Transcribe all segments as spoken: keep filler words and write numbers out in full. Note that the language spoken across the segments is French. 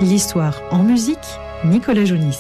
L'histoire en musique, Nicolas Jounis.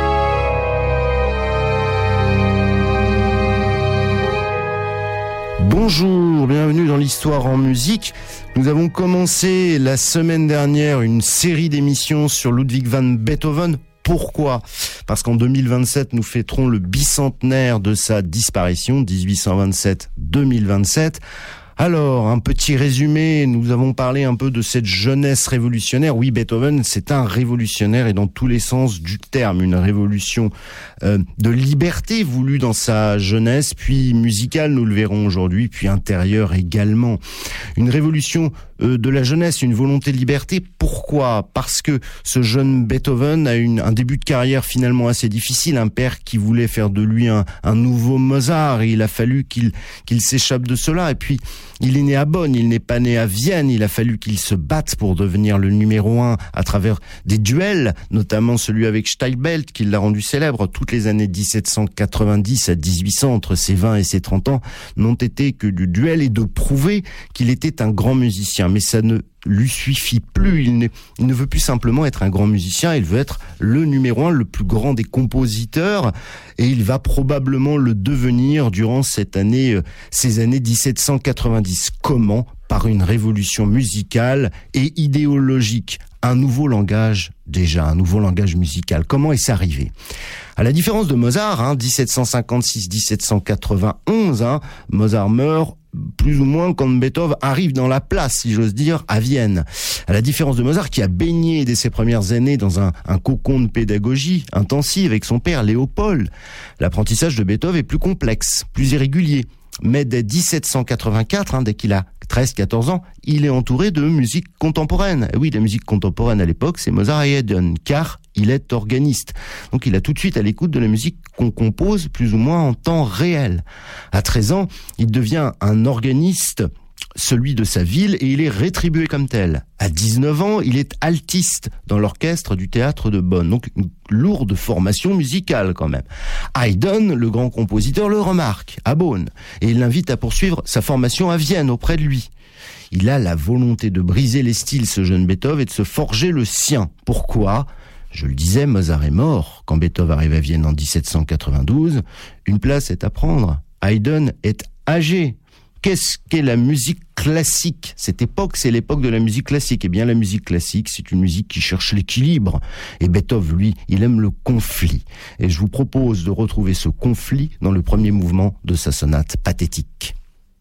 Bonjour, bienvenue dans l'histoire en musique. Nous avons commencé la semaine dernière une série d'émissions sur Ludwig van Beethoven. Pourquoi ? Parce qu'en deux mille vingt-sept, nous fêterons le bicentenaire de sa disparition, dix-huit cent vingt-sept deux mille vingt-sept. Alors, un petit résumé, nous avons parlé un peu de cette jeunesse révolutionnaire. Oui, Beethoven, c'est un révolutionnaire et dans tous les sens du terme, une révolution euh, de liberté voulue dans sa jeunesse, puis musicale, nous le verrons aujourd'hui, puis intérieure également. Une révolution euh, de la jeunesse, une volonté de liberté. Pourquoi ? Parce que ce jeune Beethoven a une, un début de carrière finalement assez difficile, un père qui voulait faire de lui un, un nouveau Mozart, et il a fallu qu'il, qu'il s'échappe de cela, et puis il est né à Bonn, il n'est pas né à Vienne, il a fallu qu'il se batte pour devenir le numéro un à travers des duels, notamment celui avec Steibelt qui l'a rendu célèbre. Toutes les années dix-sept cent quatre-vingt-dix à dix-huit cents, entre ses vingt et ses trente ans, n'ont été que du duel et de prouver qu'il était un grand musicien. Mais ça ne lui suffit plus, il ne, il ne veut plus simplement être un grand musicien, il veut être le numéro un, le plus grand des compositeurs, et il va probablement le devenir durant cette année, euh, ces années dix-sept cent quatre-vingt-dix. Comment ? Par une révolution musicale et idéologique. Un nouveau langage, déjà, un nouveau langage musical. Comment est-ce arrivé ? À la différence de Mozart, hein, dix-sept cent cinquante-six à dix-sept cent quatre-vingt-onze, hein, Mozart meurt plus ou moins quand Beethoven arrive dans la place, si j'ose dire, à Vienne. À la différence de Mozart, qui a baigné dès ses premières années dans un, un cocon de pédagogie intensive avec son père Léopold, l'apprentissage de Beethoven est plus complexe, plus irrégulier. Mais dès dix-sept cent quatre-vingt-quatre, hein, dès qu'il a treize à quatorze ans, il est entouré de musique contemporaine. Et oui, la musique contemporaine à l'époque, c'est Mozart et Haydn, car il est organiste. Donc il a tout de suite à l'écoute de la musique qu'on compose plus ou moins en temps réel. À treize ans, il devient un organiste, celui de sa ville, et il est rétribué comme tel. À dix-neuf ans, il est altiste dans l'orchestre du théâtre de Bonn. Donc une lourde formation musicale quand même. Haydn, le grand compositeur, le remarque à Bonn et il l'invite à poursuivre sa formation à Vienne auprès de lui. Il a la volonté de briser les styles, ce jeune Beethoven, et de se forger le sien. Pourquoi ? Je le disais, Mozart est mort quand Beethoven arrive à Vienne en dix-sept cent quatre-vingt-douze. Une place est à prendre. Haydn est âgé. Qu'est-ce qu'est la musique classique ? Cette époque, c'est l'époque de la musique classique. Eh bien, la musique classique, c'est une musique qui cherche l'équilibre. Et Beethoven, lui, il aime le conflit. Et je vous propose de retrouver ce conflit dans le premier mouvement de sa sonate pathétique.